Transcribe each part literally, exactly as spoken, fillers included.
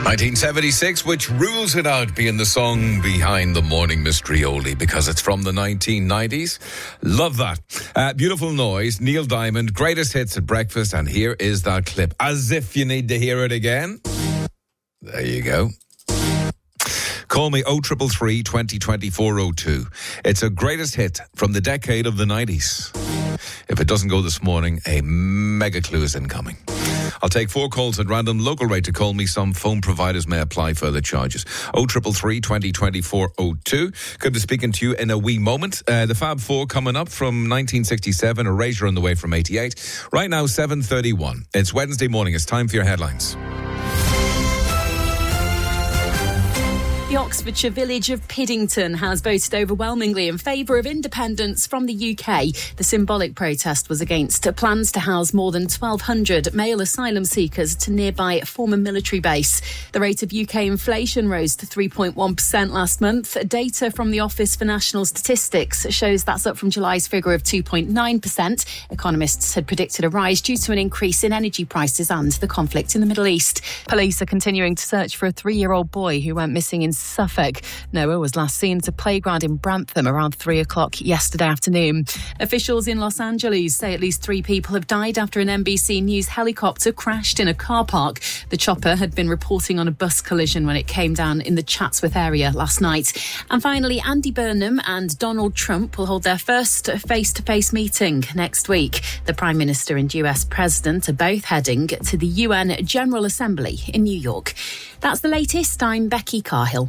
nineteen seventy-six, which rules it out being the song behind the morning mystery oldie because it's from the nineteen nineties. Love that. Uh, beautiful noise, Neil Diamond, greatest hits at breakfast, and here is that clip. As if you need to hear it again. There you go. Call me oh three three, twenty, twenty-four oh two. It's a greatest hit from the decade of the nineties. If it doesn't go this morning, a mega clue is incoming. I'll take four calls at random. Local rate to call me. Some phone providers may apply further charges. oh three three, twenty, twenty-four oh two. Good to speaking to you in a wee moment. Uh, the Fab Four coming up from nineteen sixty-seven. Erasure on the way from eighty-eight. Right now, seven thirty-one. It's Wednesday morning. It's time for your headlines. The Oxfordshire village of Piddington has voted overwhelmingly in favour of independence from the U K. The symbolic protest was against plans to house more than twelve hundred male asylum seekers at a nearby former military base. The rate of U K inflation rose to three point one percent last month. Data from the Office for National Statistics shows that's up from July's figure of two point nine percent. Economists had predicted a rise due to an increase in energy prices and the conflict in the Middle East. Police are continuing to search for a three-year-old boy who went missing in Suffolk. Noah was last seen at a playground in Brantham around three o'clock yesterday afternoon. Officials in Los Angeles say at least three people have died after an N B C News helicopter crashed in a car park. The chopper had been reporting on a bus collision when it came down in the Chatsworth area last night. And finally, Andy Burnham and Donald Trump will hold their first face-to-face meeting next week. The Prime Minister and U S President are both heading to the U N General Assembly in New York. That's the latest. I'm Becky Carhill.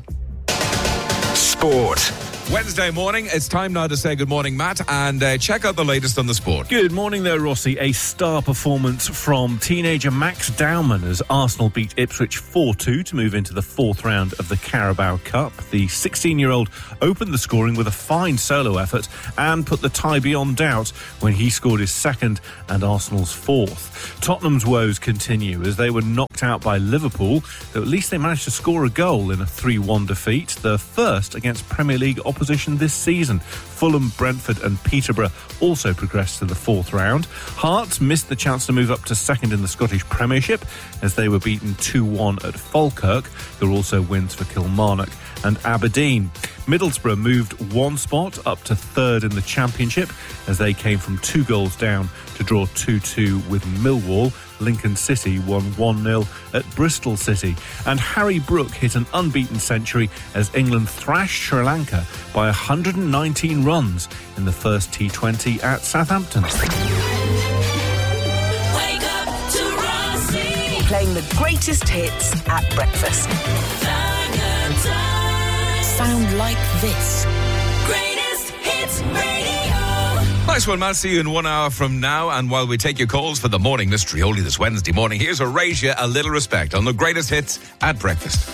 Sport. Wednesday morning, it's time now to say good morning, Matt, and uh, check out the latest on the sport. Good morning there, Rossi. A star performance from teenager Max Dowman as Arsenal beat Ipswich four two to move into the fourth round of the Carabao Cup. The sixteen-year-old opened the scoring with a fine solo effort and put the tie beyond doubt when he scored his second and Arsenal's fourth. Tottenham's woes continue as they were knocked out by Liverpool, though at least they managed to score a goal in a three one defeat, the first against Premier League opposition this season. Fulham, Brentford and Peterborough also progressed to the fourth round. Hearts missed the chance to move up to second in the Scottish Premiership as they were beaten two one at Falkirk. There were also wins for Kilmarnock and Aberdeen. Middlesbrough moved one spot up to third in the Championship as they came from two goals down to draw two two with Millwall. Lincoln City won one nil at Bristol City. And Harry Brook hit an unbeaten century as England thrashed Sri Lanka by one hundred nineteen runs in the first T twenty at Southampton. Wake up to Rossi. Playing the greatest hits at breakfast. Sound like this. Greatest Hits Radio. Nice one, Matt. See you in one hour from now. And while we take your calls for the morning mystery oldie this Wednesday morning, here's Erasure, A Little Respect on the greatest hits at breakfast.